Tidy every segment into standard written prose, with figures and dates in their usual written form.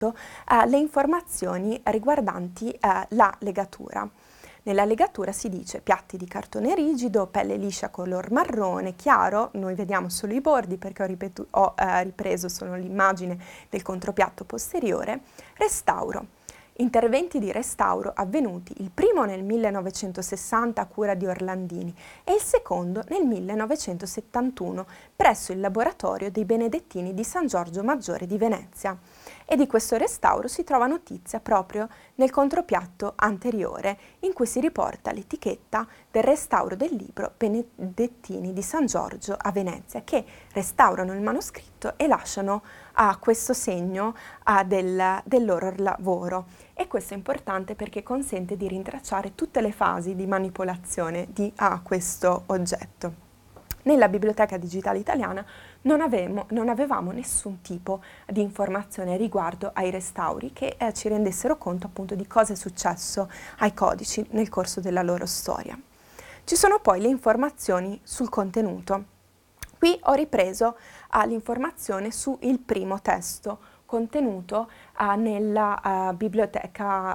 le informazioni riguardanti la legatura. Nella legatura si dice piatti di cartone rigido, pelle liscia color marrone chiaro, noi vediamo solo i bordi perché ho ripreso solo l'immagine del contropiatto posteriore, restauro. Interventi di restauro avvenuti il primo nel 1960 a cura di Orlandini e il secondo nel 1971 presso il laboratorio dei Benedettini di San Giorgio Maggiore di Venezia. E di questo restauro si trova notizia proprio nel contropiatto anteriore, in cui si riporta l'etichetta del restauro del libro Benedettini di San Giorgio a Venezia, che restaurano il manoscritto e lasciano questo segno del loro lavoro. E questo è importante perché consente di rintracciare tutte le fasi di manipolazione di questo oggetto. Nella Biblioteca Digitale Italiana non avevamo nessun tipo di informazione riguardo ai restauri che ci rendessero conto appunto di cosa è successo ai codici nel corso della loro storia. Ci sono poi le informazioni sul contenuto. Qui ho ripreso l'informazione sul primo testo contenuto nella biblioteca,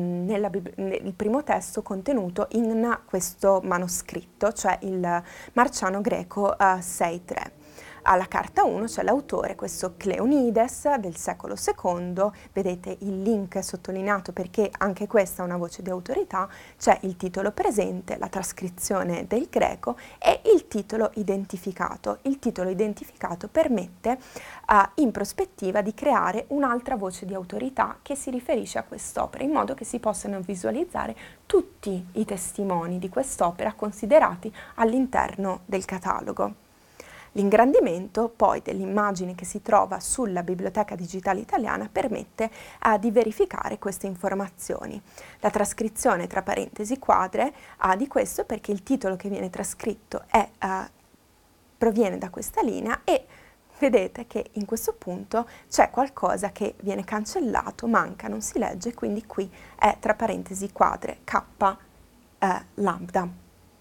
il primo testo contenuto in questo manoscritto, cioè il Marciano Greco 6.3. Alla carta 1 c'è l'autore, questo Cleonides del secolo II, vedete il link sottolineato perché anche questa è una voce di autorità, c'è il titolo presente, la trascrizione del greco e il titolo identificato. Il titolo identificato permette in prospettiva di creare un'altra voce di autorità che si riferisce a quest'opera, in modo che si possano visualizzare tutti i testimoni di quest'opera considerati all'interno del catalogo. L'ingrandimento poi dell'immagine che si trova sulla Biblioteca Digitale Italiana permette di verificare queste informazioni. La trascrizione tra parentesi quadre di questo perché il titolo che viene trascritto proviene da questa linea e vedete che in questo punto c'è qualcosa che viene cancellato, manca, non si legge, quindi qui è tra parentesi quadre K lambda.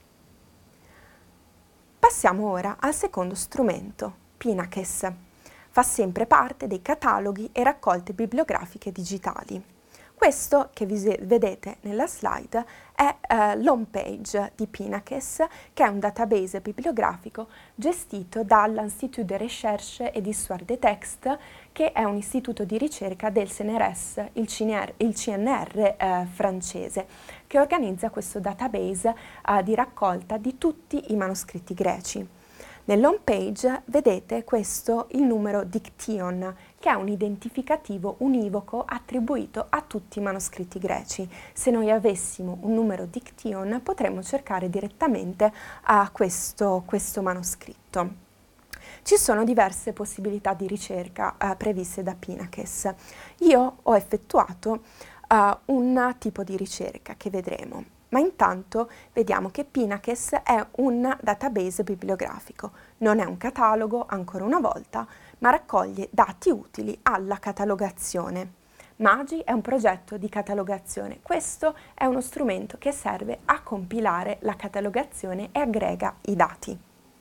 Passiamo ora al secondo strumento, Pinakes. Fa sempre parte dei cataloghi e raccolte bibliografiche digitali. Questo che vedete nella slide è l'home page di Pinakes, che è un database bibliografico gestito dall'Institut de Recherche et d'Histoire des Textes, che è un istituto di ricerca del CNRS, il CNR francese, che organizza questo database di raccolta di tutti i manoscritti greci. Nell'home page vedete questo, il numero Dictyon, che è un identificativo univoco attribuito a tutti i manoscritti greci. Se noi avessimo un numero Dictyon potremmo cercare direttamente questo manoscritto. Ci sono diverse possibilità di ricerca previste da Pinakes. Io ho effettuato un tipo di ricerca che vedremo. Ma intanto vediamo che Pinakes è un database bibliografico, non è un catalogo ancora una volta, ma raccoglie dati utili alla catalogazione. Magi è un progetto di catalogazione, questo è uno strumento che serve a compilare la catalogazione e aggrega i dati.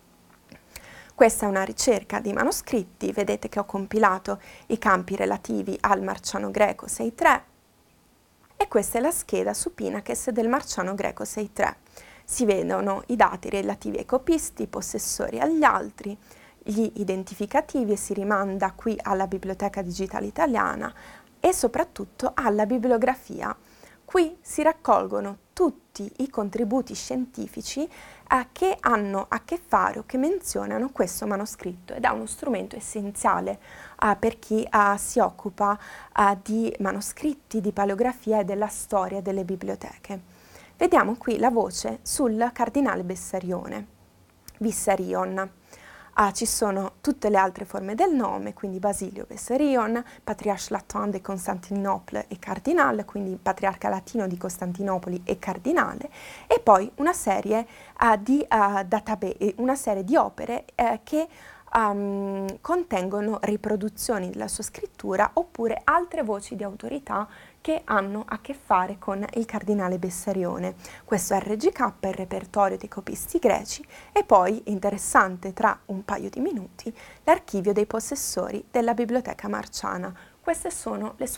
Questa è una ricerca di manoscritti, vedete che ho compilato i campi relativi al Marciano Greco 6.3, e questa è la scheda su Pinakes del Marciano Greco 6.3. Si vedono i dati relativi ai copisti, i possessori e agli altri, gli identificativi e si rimanda qui alla Biblioteca Digitale Italiana e soprattutto alla bibliografia. Qui si raccolgono tutti i contributi scientifici che hanno a che fare o che menzionano questo manoscritto ed è uno strumento essenziale per chi si occupa di manoscritti, di paleografia e della storia delle biblioteche. Vediamo qui la voce sul cardinale Vissarion. Ci sono tutte le altre forme del nome, quindi Basilio Vissarion, Patriarche Latin di Costantinopoli e cardinale, quindi patriarca latino di Costantinopoli e cardinale, e poi una serie di opere che contengono riproduzioni della sua scrittura oppure altre voci di autorità che hanno a che fare con il cardinale Bessarione. Questo è RGK, il repertorio dei copisti greci, e poi, interessante tra un paio di minuti, l'archivio dei possessori della Biblioteca Marciana. Queste sono le